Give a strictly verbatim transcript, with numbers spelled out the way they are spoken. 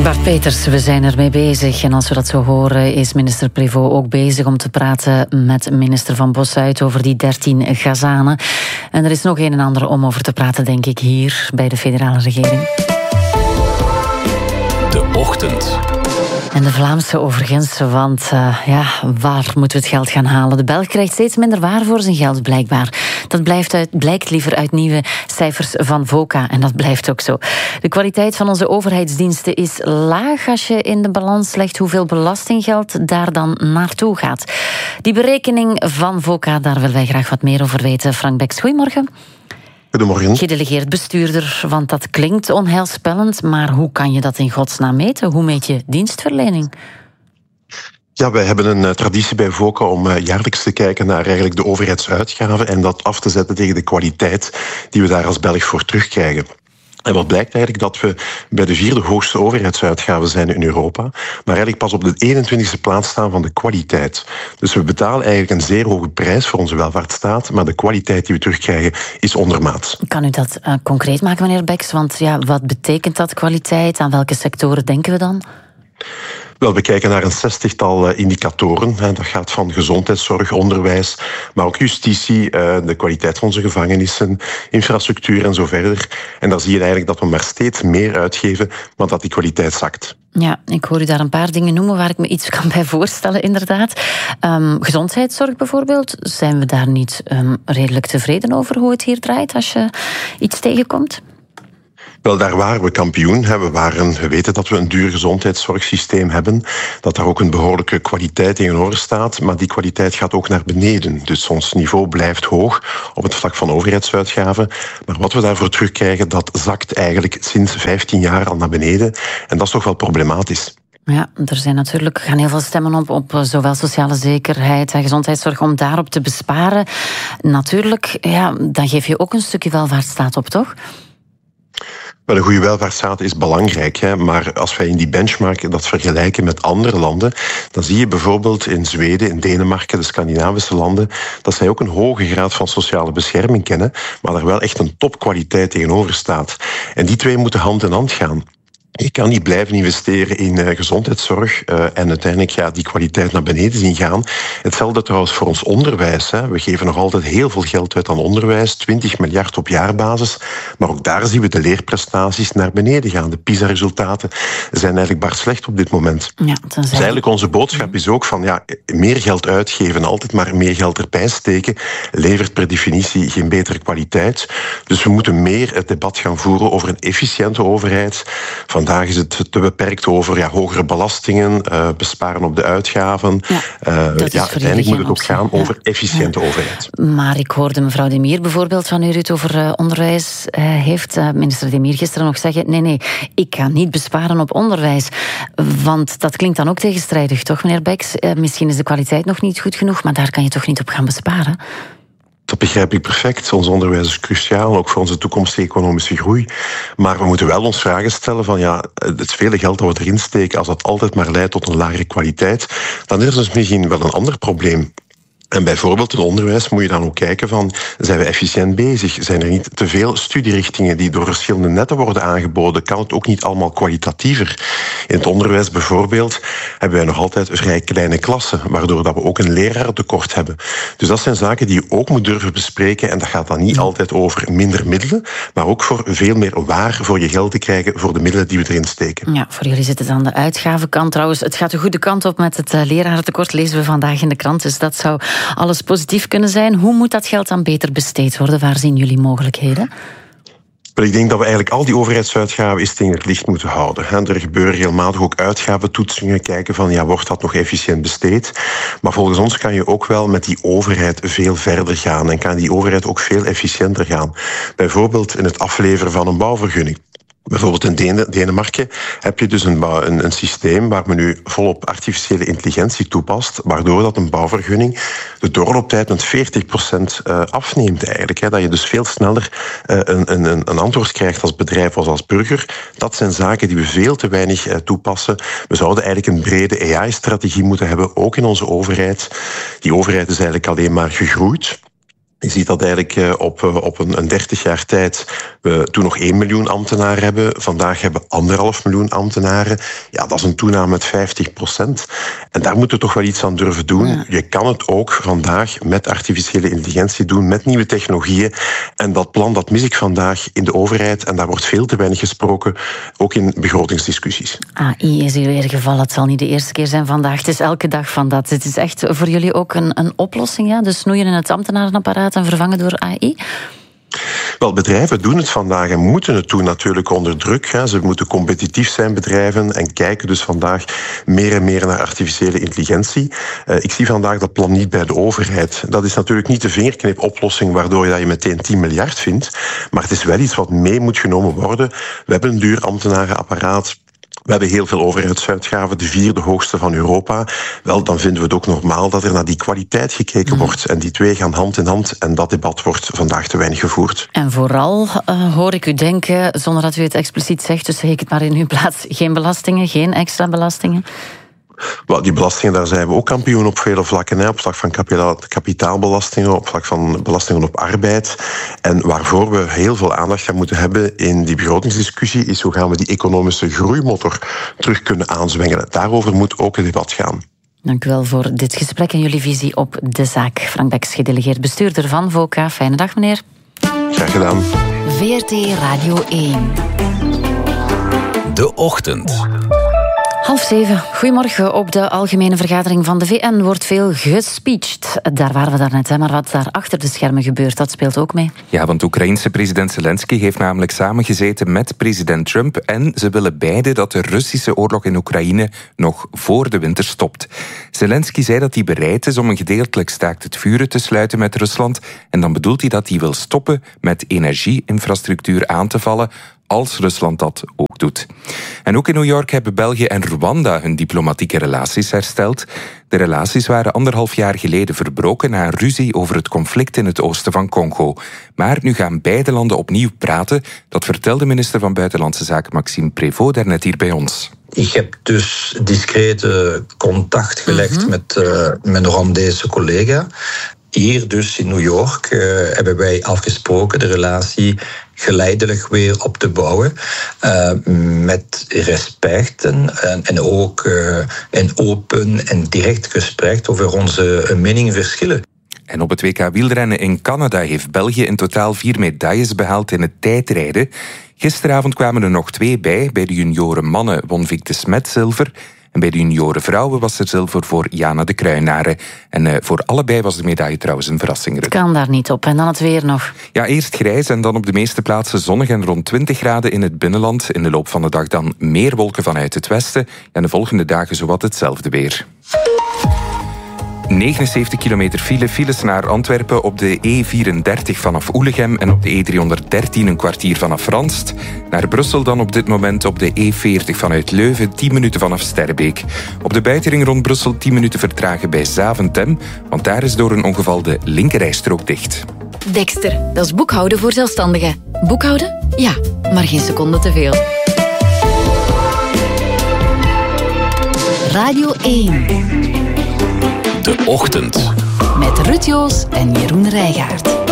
Bart Peters, we zijn ermee bezig. En als we dat zo horen, is minister Prévost ook bezig om te praten met minister Van Bossuit over die dertien Gazanen. En er is nog een en ander om over te praten, denk ik, hier bij de federale regering. De Ochtend. En de Vlaamse overigens, want uh, ja, waar moeten we het geld gaan halen? De Belg krijgt steeds minder waar voor zijn geld, blijkbaar. Dat blijft, uit, blijkt liever uit nieuwe cijfers van VOCA. En dat blijft ook zo. De kwaliteit van onze overheidsdiensten is laag als je in de balans legt hoeveel belastinggeld daar dan naartoe gaat. Die berekening van VOCA, daar willen wij graag wat meer over weten. Frank Beks, goedemorgen. Goedemorgen. Gedelegeerd bestuurder, want dat klinkt onheilspellend, maar hoe kan je dat in godsnaam meten? Hoe meet je dienstverlening? Ja, wij hebben een uh, traditie bij VOCA om uh, jaarlijks te kijken naar eigenlijk de overheidsuitgaven en dat af te zetten tegen de kwaliteit die we daar als Belg voor terugkrijgen. En wat blijkt eigenlijk dat we bij de vierde hoogste overheidsuitgaven zijn in Europa, maar eigenlijk pas op de eenentwintigste plaats staan van de kwaliteit. Dus we betalen eigenlijk een zeer hoge prijs voor onze welvaartsstaat, maar de kwaliteit die we terugkrijgen is ondermaat. Kan u dat uh, concreet maken, meneer Beks? Want ja, wat betekent dat kwaliteit? Aan welke sectoren denken we dan? Wel, we kijken naar een zestigtal uh, indicatoren. Hè. Dat gaat van gezondheidszorg, onderwijs, maar ook justitie, uh, de kwaliteit van onze gevangenissen, infrastructuur en zo verder. En dan zie je eigenlijk dat we maar steeds meer uitgeven, maar dat die kwaliteit zakt. Ja, ik hoor u daar een paar dingen noemen waar ik me iets kan bij voorstellen, inderdaad. Um, gezondheidszorg bijvoorbeeld, zijn we daar niet um, redelijk tevreden over hoe het hier draait als je iets tegenkomt? Wel, daar waren we kampioen. We, waren, we weten dat we een duur gezondheidszorgsysteem hebben, dat daar ook een behoorlijke kwaliteit tegenover staat, maar die kwaliteit gaat ook naar beneden. Dus ons niveau blijft hoog op het vlak van overheidsuitgaven, maar wat we daarvoor terugkrijgen, dat zakt eigenlijk sinds vijftien jaar al naar beneden. En dat is toch wel problematisch. Ja, er zijn natuurlijk, gaan heel veel stemmen op, op zowel sociale zekerheid en gezondheidszorg om daarop te besparen. Natuurlijk, ja, dan geef je ook een stukje welvaartsstaat op, toch? Wel, een goede welvaartsstaat is belangrijk, hè, maar als wij in die benchmark dat vergelijken met andere landen, dan zie je bijvoorbeeld in Zweden, in Denemarken, de Scandinavische landen, dat zij ook een hoge graad van sociale bescherming kennen, maar daar wel echt een topkwaliteit tegenover staat. En die twee moeten hand in hand gaan. Je kan niet blijven investeren in uh, gezondheidszorg uh, en uiteindelijk ja, die kwaliteit naar beneden zien gaan. Hetzelfde trouwens voor ons onderwijs. Hè. We geven nog altijd heel veel geld uit aan onderwijs, twintig miljard op jaarbasis. Maar ook daar zien we de leerprestaties naar beneden gaan. De PISA-resultaten zijn eigenlijk bar slecht op dit moment. Ja, dus eigenlijk onze boodschap is ook van ja, meer geld uitgeven, altijd maar meer geld erbij steken, levert per definitie geen betere kwaliteit. Dus we moeten meer het debat gaan voeren over een efficiënte overheid. Van Vandaag is het te beperkt over ja, hogere belastingen, uh, besparen op de uitgaven. Ja, uh, ja, uiteindelijk moet het ook gaan ja. over efficiënte ja. overheid. Maar ik hoorde mevrouw De Mier bijvoorbeeld, wanneer u het over uh, onderwijs uh, heeft, uh, minister De Mier gisteren nog zeggen, nee, nee, ik ga niet besparen op onderwijs. Want dat klinkt dan ook tegenstrijdig, toch, meneer Beks? Uh, misschien is de kwaliteit nog niet goed genoeg, maar daar kan je toch niet op gaan besparen? Dat begrijp ik perfect. Ons onderwijs is cruciaal, ook voor onze toekomstige economische groei. Maar we moeten wel ons vragen stellen van ja, het vele geld dat we erin steken, als dat altijd maar leidt tot een lagere kwaliteit, dan is er dus misschien wel een ander probleem. En bijvoorbeeld in onderwijs moet je dan ook kijken van, zijn we efficiënt bezig? Zijn er niet te veel studierichtingen die door verschillende netten worden aangeboden? Kan het ook niet allemaal kwalitatiever? In het onderwijs bijvoorbeeld hebben wij nog altijd vrij kleine klassen, waardoor dat we ook een lerarentekort hebben. Dus dat zijn zaken die je ook moet durven bespreken en dat gaat dan niet altijd over minder middelen, maar ook voor veel meer waar voor je geld te krijgen voor de middelen die we erin steken. Ja, voor jullie zit het aan de uitgavenkant trouwens. Het gaat de goede kant op met het lerarentekort, lezen we vandaag in de krant, dus dat zou alles positief kunnen zijn. Hoe moet dat geld dan beter besteed worden? Waar zien jullie mogelijkheden? Maar ik denk dat we eigenlijk al die overheidsuitgaven eens tegen het licht moeten houden. Er gebeuren regelmatig ook uitgaventoetsingen, kijken van ja, wordt dat nog efficiënt besteed? Maar volgens ons kan je ook wel met die overheid veel verder gaan en kan die overheid ook veel efficiënter gaan. Bijvoorbeeld in het afleveren van een bouwvergunning. Bijvoorbeeld in Den- Denemarken heb je dus een, bouw, een, een systeem waar men nu volop artificiële intelligentie toepast, waardoor dat een bouwvergunning de doorlooptijd met veertig procent uh, afneemt eigenlijk. Hè. Dat je dus veel sneller uh, een, een, een antwoord krijgt als bedrijf of als burger. Dat zijn zaken die we veel te weinig uh, toepassen. We zouden eigenlijk een brede A I-strategie moeten hebben, ook in onze overheid. Die overheid is eigenlijk alleen maar gegroeid. Je ziet dat eigenlijk op, op een, een dertig jaar tijd we toen nog één miljoen ambtenaren hebben. Vandaag hebben we anderhalf miljoen ambtenaren. Ja, dat is een toename met vijftig procent. En daar moeten we toch wel iets aan durven doen. Ja. Je kan het ook vandaag met artificiële intelligentie doen, met nieuwe technologieën. En dat plan, dat mis ik vandaag in de overheid. En daar wordt veel te weinig gesproken, ook in begrotingsdiscussies. A I is hier weer gevallen. Het zal niet de eerste keer zijn vandaag. Het is elke dag van dat. Het is echt voor jullie ook een, een oplossing, ja? Dus snoeien in het ambtenarenapparaat en vervangen door A I? Wel, bedrijven doen het vandaag en moeten het doen natuurlijk onder druk. Hè. Ze moeten competitief zijn, bedrijven, en kijken dus vandaag meer en meer naar artificiële intelligentie. Uh, ik zie vandaag dat plan niet bij de overheid. Dat is natuurlijk niet de vingerknipoplossing waardoor je dat je meteen tien miljard vindt, maar het is wel iets wat mee moet genomen worden. We hebben een duur ambtenarenapparaat. We hebben heel veel overheidsuitgaven, de vierde hoogste van Europa. Wel, dan vinden we het ook normaal dat er naar die kwaliteit gekeken wordt. En die twee gaan hand in hand en dat debat wordt vandaag te weinig gevoerd. En vooral uh, hoor ik u denken, zonder dat u het expliciet zegt, dus zeg ik het maar in uw plaats, geen belastingen, geen extra belastingen? Well, die belastingen, daar zijn we ook kampioen op vele vlakken. Hè. Op vlak van kapitaal, kapitaalbelastingen, op vlak van belastingen op arbeid. En waarvoor we heel veel aandacht gaan moeten hebben in die begrotingsdiscussie is hoe gaan we die economische groeimotor terug kunnen aanzwengelen. Daarover moet ook het debat gaan. Dank u wel voor dit gesprek en jullie visie op de zaak. Frank Beks, gedelegeerd bestuurder van VOCA. Fijne dag, meneer. Graag gedaan. V R T Radio één. De Ochtend. Half zeven. Goedemorgen. Op de algemene vergadering van de V N wordt veel gespeecht. Daar waren we daarnet, hè, maar wat daar achter de schermen gebeurt, dat speelt ook mee. Ja, want Oekraïense president Zelensky heeft namelijk samengezeten met president Trump en ze willen beide dat de Russische oorlog in Oekraïne nog voor de winter stopt. Zelensky zei dat hij bereid is om een gedeeltelijk staakt het vuren te sluiten met Rusland en dan bedoelt hij dat hij wil stoppen met energieinfrastructuur aan te vallen als Rusland dat ook doet. En ook in New York hebben België en Rwanda hun diplomatieke relaties hersteld. De relaties waren anderhalf jaar geleden verbroken na een ruzie over het conflict in het oosten van Congo. Maar nu gaan beide landen opnieuw praten. Dat vertelde minister van Buitenlandse Zaken Maxime Prévost daarnet hier bij ons. Ik heb dus discrete contact gelegd mm-hmm. met uh, mijn Rwandese collega. Hier dus in New York uh, hebben wij afgesproken de relatie geleidelijk weer op te bouwen. Uh, met respect en, en, en ook uh, een open en direct gesprek over onze meningsverschillen. En op het W K wielrennen in Canada heeft België in totaal vier medailles behaald in het tijdrijden. Gisteravond kwamen er nog twee bij. Bij de junioren mannen won Vic de Smet zilver. En bij de junioren vrouwen was er zilver voor Jana de Kruinaren. En uh, voor allebei was de medaille trouwens een verrassing. Het kan daar niet op. En dan het weer nog. Ja, eerst grijs en dan op de meeste plaatsen zonnig en rond twintig graden in het binnenland. In de loop van de dag dan meer wolken vanuit het westen. En de volgende dagen zowat hetzelfde weer. negenenzeventig kilometer file, files naar Antwerpen op de E vierendertig vanaf Oelegem en op de E driehonderddertien een kwartier vanaf Ranst. Naar Brussel dan op dit moment op de E veertig vanuit Leuven, tien minuten vanaf Sterrebeek. Op de buitenring rond Brussel tien minuten vertragen bij Zaventem, want daar is door een ongeval de linkerrijstrook dicht. Dexter, dat is boekhouden voor zelfstandigen. Boekhouden? Ja, maar geen seconde te veel. Radio één. De Ochtend. Met Ruud Joos en Jeroen Rijgaard.